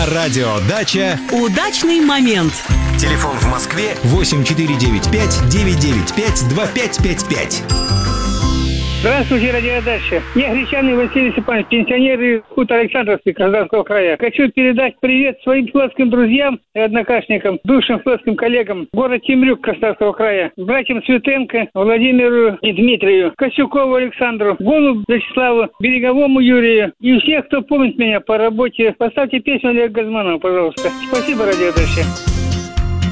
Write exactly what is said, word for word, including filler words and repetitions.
На радио «Дача» удачный момент. Телефон в Москве восемь четыре девять пять девять девять пять два пять пять пять. Здравствуйте, радиодача. Я Гречаный Василий Степанович, пенсионер хутора Александровский Краснодарского края. Хочу передать привет своим флотским друзьям и однокашникам, бывшим флотским коллегам, город Темрюк Краснодарского края, братьям Светенко, Владимиру и Дмитрию, Косюкову Александру, Голубу Вячеславу, Береговому Юрию и всех, кто помнит меня по работе. Поставьте песню Олега Газманова, пожалуйста. Спасибо, радиодача.